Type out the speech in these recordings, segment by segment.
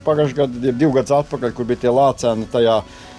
pagājušajā gadā, 2 gadus atpakaļ, kur bija tie lācēni tajā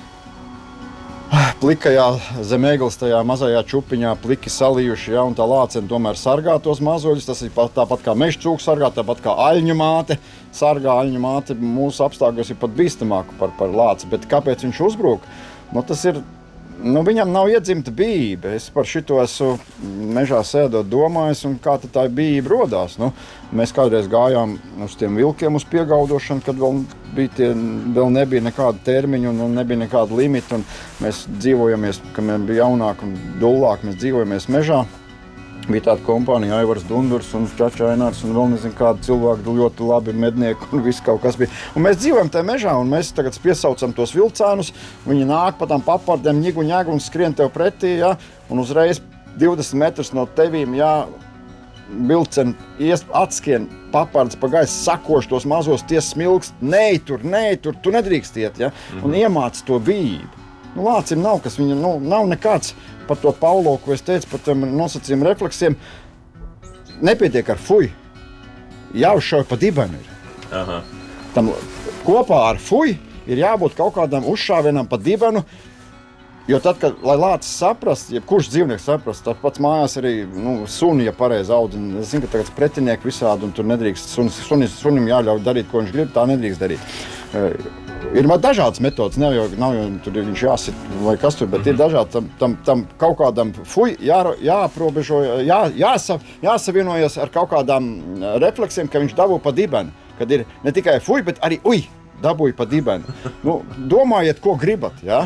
plikajā zem egles, tajā mazajā čupiņā pliki salījuši, ja, un tā lāceni tomēr sargā tos mazuļus. Tas ir tāpat kā mežcūks sargā, tāpat kā aļņu māte sargā. Aļņu māte mūsu apstākļos ir pat bīstamāka par lāci, bet kāpēc viņš uzbrūk? Tas ir, viņam nav iedzimta bijība. Es par šito esmu mežā sēdot domājis, un kā tā bijība rodās. Mēs kādreiz gājām uz tiem vilkiem uz piegaudošanu, kad vēl nebija nekāda termiņa un nebija nekāda limita. Un mēs dzīvojamies, kad mēs bija jaunāki un dullāki, mēs dzīvojamies mežā. Bija tāda kompānija, Aivars Dundurs un Čačainārs un vēl nezinu kādi cilvēki, ļoti labi mednieki un viss kaut kas bija. Un mēs dzīvojam tajā mežā un mēs tagad piesaucam tos vilcēnus, viņi nāk pa tām papardēm, ņigu un skrien tev pretī, ja, un uzreiz 20 metrus no tevīm, ja, vilceni atskrien papardes pa gaisu, sakoši tos mazos, tie smilkst, nē, tur, tu nedrīkst iet, ja, un iemāc to bijību. Lācim nav, kas viņam nav nekāds par to Paulo, ko es teicu, par tiem nosacījuma refleksiem. Nepietiek ar fuj. Jāuzšauj pa dibenu ir. Aha. Tam kopā ar fuj ir jābūt kaut kādam uzšāvienam pa dibenu, jo tad, kad, lai lācis saprast, ja kurš dzīvnieks saprast, tad pats mājās arī suni, ja pareizi audzina. Es zinu, ka tagad pretinieki visādi un tur nedrīkst sunim jāļauj darīt, ko viņš grib, tā nedrīkst darīt. Ir dažādas metodas, nav jau tur viņš jāsit vai kas tur, bet ir dažādi tam kaut kādam fuj jāaprobežo, jāsavienojas ar kaut kādām refleksiem, ka viņš dabū pa dibenu, kad ir ne tikai fuj, bet arī dabūja pa dibenu. Domājiet, ko gribat, ja?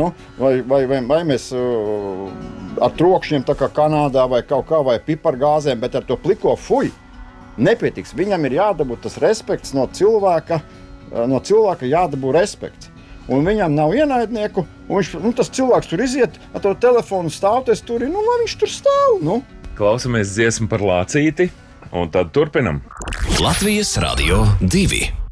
Vai mēs ar trokšņiem tā kā Kanādā vai kaut kā, vai pipargāzēm, bet ar to pliko fuj nepietiks. Viņam ir jādabū tas respekts no cilvēka jādabū respekts. Un viņam nav ienaidnieku, un tas cilvēks tur iziet, ar to telefonu stāvties tur, lai viņš tur stāv. Klausamies dziesmu par lācīti, un tad turpinam. Latvijas Radio 2.